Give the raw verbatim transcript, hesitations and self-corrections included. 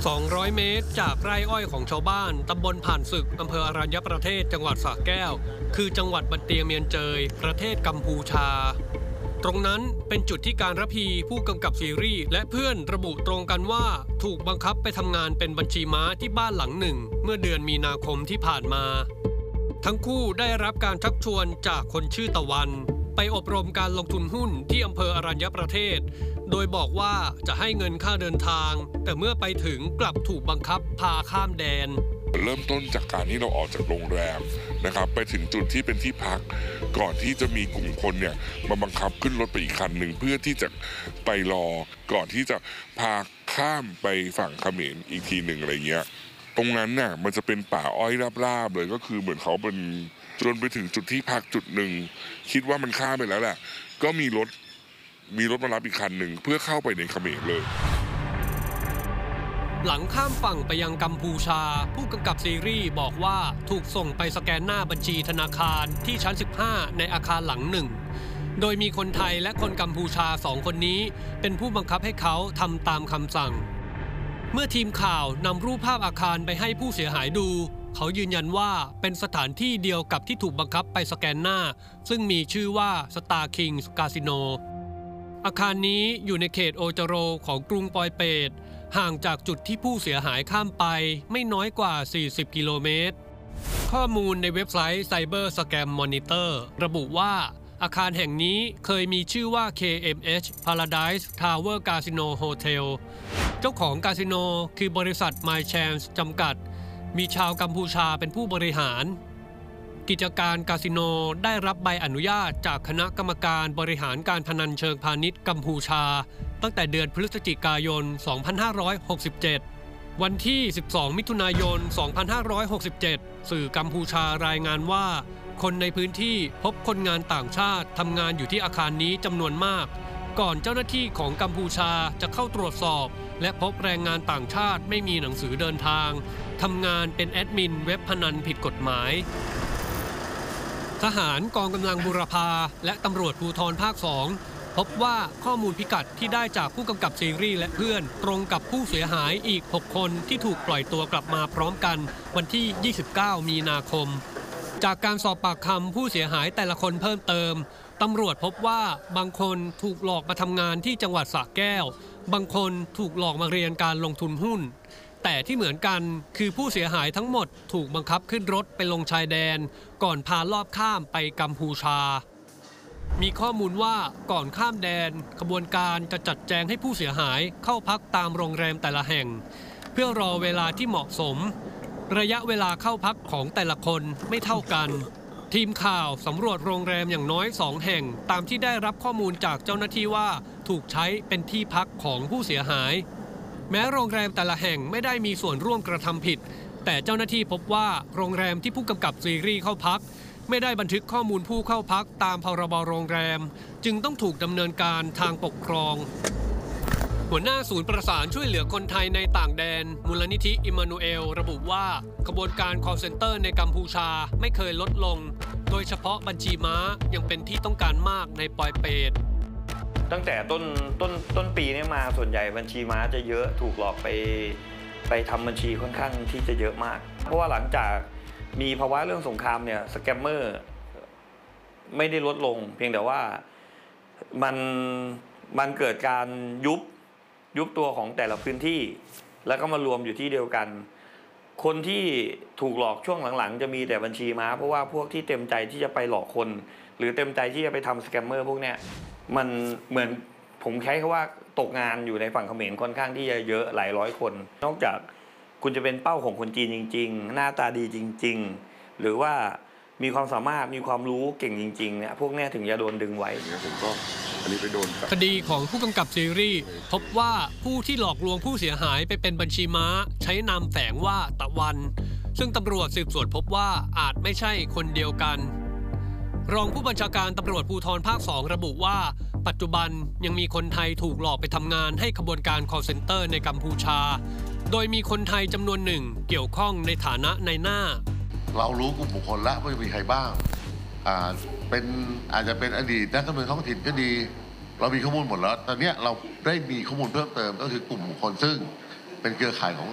สองร้อยเมตรจากไร่อ้อยของชาวบ้านตำบลผ่านศึกอำเภออรัญญประเทศจังหวัดสระแก้วคือจังหวัดบันเตียเมียนเจยประเทศกัมพูชาตรงนั้นเป็นจุดที่การระพีผู้กำกับซีรีส์และเพื่อนระบุตรงกันว่าถูกบังคับไปทำงานเป็นบัญชีม้าที่บ้านหลังหนึ่งเมื่อเดือนมีนาคมที่ผ่านมาทั้งคู่ได้รับการชักชวนจากคนชื่อตะวันไปอบรมการลงทุนหุ้นที่อำเภออรัญญประเทศโดยบอกว่าจะให้เงินค่าเดินทางแต่เมื่อไปถึงกลับถูกบังคับพาข้ามแดนเริ่มต้นจากการที่เราออกจากโรงแรมนะครับไปถึงจุดที่เป็นที่พักก่อนที่จะมีกลุ่มคนเนี่ยมาบังคับขึ้นรถไปอีกคันหนึ่งเพื่อที่จะไปรอก่อนที่จะพาข้ามไปฝั่งเขมรอีกทีหนึ่งอะไรเงี้ยตรงนั้นเนี่ยมันจะเป็นป่าอ้อยราบๆเลยก็คือเหมือนเขาเป็นจนไปถึงจุดที่พักจุดหนึ่งคิดว่ามันข้ามไปแล้วแหละก็มีรถมีรถมารับอีกคันหนึ่งเพื่อเข้าไปในเขมรเลยหลังข้ามฝั่งไปยังกัมพูชาผู้กำกับซีรีส์บอกว่าถูกส่งไปสแกนหน้าบัญชีธนาคารที่ชั้นสิบห้าในอาคารหลังหนึ่งโดยมีคนไทยและคนกัมพูชาสองคนนี้เป็นผู้บังคับให้เขาทำตามคำสั่งเมื่อทีมข่าวนำรูปภาพอาคารไปให้ผู้เสียหายดูเขายืนยันว่าเป็นสถานที่เดียวกับที่ถูกบังคับไปสแกนหน้าซึ่งมีชื่อว่า Star Kings Casino อาคารนี้อยู่ในเขตโอจโรของกรุงปอยเปตห่างจากจุดที่ผู้เสียหายข้ามไปไม่น้อยกว่าสี่สิบกิโลเมตรข้อมูลในเว็บไซต์ Cyber Scam Monitor ระบุว่าอาคารแห่งนี้เคยมีชื่อว่า เค เอ็ม เอช Paradise Tower Casino Hotel เจ้าของคาสิโนคือบริษัท My Chance จำกัดมีชาวกัมพูชาเป็นผู้บริหารกิจการคาสิโนได้รับใบอนุญาตจากคณะกรรมการบริหารการพนันเชิงพาณิชย์กัมพูชาตั้งแต่เดือนพฤศจิกายน สองพันห้าร้อยหกสิบเจ็ด วันที่ สิบสอง มิถุนายน สองพันห้าร้อยหกสิบเจ็ด สื่อกัมพูชารายงานว่าคนในพื้นที่พบคนงานต่างชาติทำงานอยู่ที่อาคารนี้จำนวนมากก่อนเจ้าหน้าที่ของกัมพูชาจะเข้าตรวจสอบและพบแรงงานต่างชาติไม่มีหนังสือเดินทางทำงานเป็นแอดมินเว็บพนันผิดกฎหมายทหารกองกำลังบูรพาและตำรวจภูธรภาคสองพบว่าข้อมูลพิกัดที่ได้จากผู้กำกับซีรีส์และเพื่อนตรงกับผู้เสียหายอีกหกคนที่ถูกปล่อยตัวกลับมาพร้อมกันวันที่ยี่สิบเก้ามีนาคมจากการสอบปากคำผู้เสียหายแต่ละคนเพิ่มเติมตำรวจพบว่าบางคนถูกหลอกมาทำงานที่จังหวัดสระแก้วบางคนถูกหลอกมาเรียนการลงทุนหุ้นแต่ที่เหมือนกันคือผู้เสียหายทั้งหมดถูกบังคับขึ้นรถไปลงชายแดนก่อนพาลอบข้ามไปกัมพูชามีข้อมูลว่าก่อนข้ามแดนขบวนการจะจัดแจงให้ผู้เสียหายเข้าพักตามโรงแรมแต่ละแห่งเพื่อรอเวลาที่เหมาะสมระยะเวลาเข้าพักของแต่ละคนไม่เท่ากันทีมข่าวสำรวจโรงแรมอย่างน้อยสองแห่งตามที่ได้รับข้อมูลจากเจ้าหน้าที่ว่าถูกใช้เป็นที่พักของผู้เสียหายแม้โรงแรมแต่ละแห่งไม่ได้มีส่วนร่วมกระทำผิดแต่เจ้าหน้าที่พบว่าโรงแรมที่ผู้กำกับซีรีส์เข้าพักไม่ได้บันทึกข้อมูลผู้เข้าพักตามพรบโรงแรมจึงต้องถูกดำเนินการทางปกครองหัวหน้าศูนย์ประสานช่วยเหลือคนไทยในต่างแดนมูลนิธิอิมมานูเอลระบุว่าขบวนการ call center ในกัมพูชาไม่เคยลดลงโดยเฉพาะบัญชีม้ายังเป็นที่ต้องการมากในปอยเปตตั้งแต่ต้นต้นต้นปีนี้มาส่วนใหญ่บัญชีม้าจะเยอะถูกหลอกไปไปทำบัญชีค่อนข้างที่จะเยอะมากเพราะว่าหลังจากมีภาวะเรื่องสงครามเนี่ยสแกมเมอร์ไม่ได้ลดลงเพียงแต่ว่ามันมันเกิดการยุบยุบตัวของแต่ละพื้นที่แล้วก็มารวมอยู่ที่เดียวกันคนที่ถูกหลอกช่วงหลังๆจะมีแต่บัญชีม้าเพราะว่าพวกที่เต็มใจที่จะไปหลอกคนหรือเต็มใจที่จะไปทำสแกมเมอร์พวกเนี้ยมันเหมือนผมใช้คำว่าตกงานอยู่ในฝั่งเขมรค่อนข้างที่จะเยอะหลายร้อยคนนอกจากคุณจะเป็นเป้าของคนจีนจริงๆหน้าตาดีจริงๆหรือว่ามีความสามารถมีความรู้เก่งจริงๆเนี่ยพวกนี้ถึงจะโดนดึงไว้ผมก็อันนี้ไปโดนคดีของผู้กำกับซีรีส์พบว่าผู้ที่หลอกลวงผู้เสียหายไปเป็นบัญชีม้าใช้นามแฝงว่าตะวันซึ่งตำรวจสืบสวนพบว่าอาจไม่ใช่คนเดียวกันรองผู้บัญชาการตำรวจภูธรภาคสองระบุว่าปัจจุบันยังมีคนไทยถูกหลอกไปทำงานให้ขบวนการ call center ในกัมพูชาโดยมีคนไทยจำนวนหนึ่งเกี่ยวข้องในฐานะนายหน้าเรารู้กลุ่มบุคคลแล้วว่าจะมีใครบ้างอ่าเป็นอาจจะเป็นอดีตนักการเมืองท้องถิ่นก็ดีเรามีข้อมูลหมดแล้วตอนนี้เราได้มีข้อมูลเพิ่มเติมก็คือกลุ่มบุคคลซึ่งเป็นเครือข่ายของ